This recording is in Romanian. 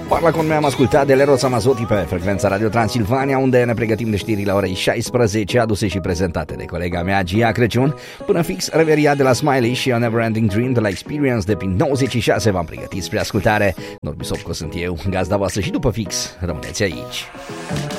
Parla con me am ascultat de Leros Amazotti pe frecvența Radio Transilvania, unde ne pregătim de știrile orei 16, aduse și prezentate de colega mea Gia Crăciun. Până fix, Reveria de la Smiley și A Neverending Dream de la Experience de prin 96 v-am pregătit spre ascultare. Norbi Sopco sunt eu, gazda voastră, și după fix rămâneți aici.